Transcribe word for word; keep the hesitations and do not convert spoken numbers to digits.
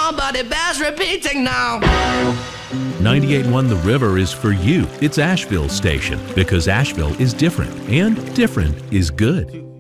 on, but it bears repeating now. ninety-eight point one The River is for you. It's Asheville's station because Asheville is different, and different is good.